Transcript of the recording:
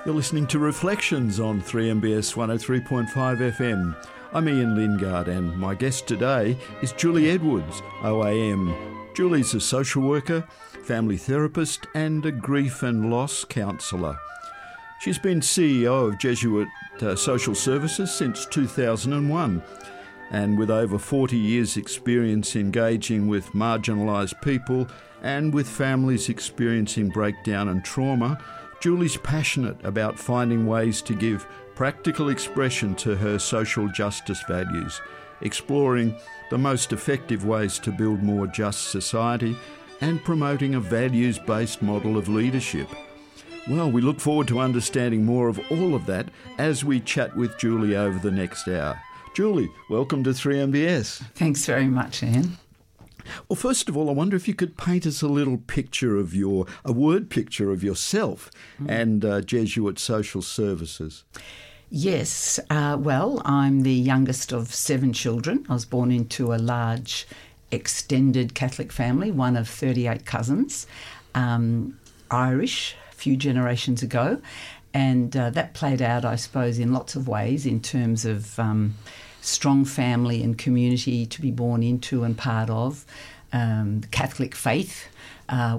You're listening to Reflections on 3MBS 103.5 FM. I'm Ian Lingard and my guest today is Julie Edwards, OAM. Julie's a social worker, family therapist and a grief and loss counsellor. She's been CEO of Jesuit Social Services since 2001, and with over 40 years' experience engaging with marginalised people and with families experiencing breakdown and trauma, Julie's passionate about finding ways to give practical expression to her social justice values, exploring the most effective ways to build more just society and promoting a values-based model of leadership. Well, we look forward to understanding more of all of that as we chat with Julie over the next hour. Julie, welcome to 3MBS. Thanks very much, Ian. Well, first of all, I wonder if you could paint us a little picture of a word picture of yourself and Jesuit Social Services. Yes, well, I'm the youngest of 7 children. I was born into a large extended Catholic family, one of 38 cousins, Irish, a few generations ago, and that played out, I suppose, in lots of ways in terms of strong family and community to be born into and part of, Catholic faith,